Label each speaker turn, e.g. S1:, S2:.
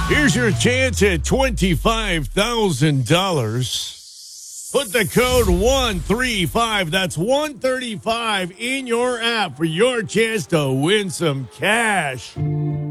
S1: Here's your chance at $25,000. Put the code 135, that's 135 in your app for your chance to win some cash.